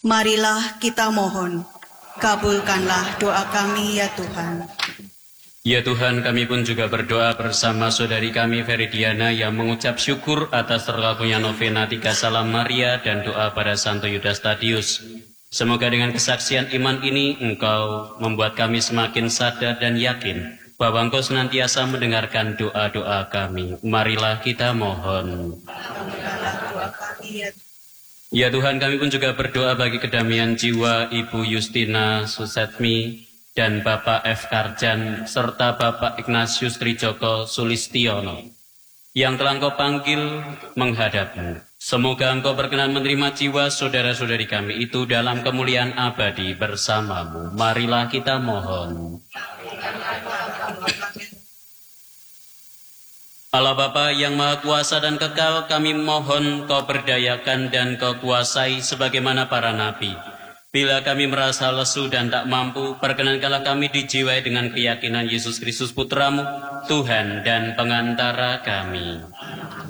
Marilah kita mohon, kabulkanlah doa kami ya Tuhan. Ya Tuhan, kami pun juga berdoa bersama saudari kami Veridiana yang mengucap syukur atas terlakunya novena 3 Salam Maria dan doa pada Santo Yudas Tadius. Semoga dengan kesaksian iman ini Engkau membuat kami semakin sadar dan yakin bahwa Engkau senantiasa mendengarkan doa-doa kami. Marilah kita mohon. Ya Tuhan, kami pun juga berdoa bagi kedamaian jiwa Ibu Justina Susetmi dan Bapak F. Karjan, serta Bapak Ignatius Trijoko Sulistiono, yang telah Engkau panggil menghadap-Mu. Semoga Engkau berkenan menerima jiwa saudara-saudari kami itu dalam kemuliaan abadi bersama-Mu. Marilah kita mohon. Allah Bapa yang Maha Kuasa dan Kekal, kami mohon Kau berdayakan dan Kau kuasai sebagaimana para nabi. Bila kami merasa lesu dan tak mampu, perkenankanlah kami dijiwai dengan keyakinan Yesus Kristus Putra-Mu, Tuhan dan pengantara kami.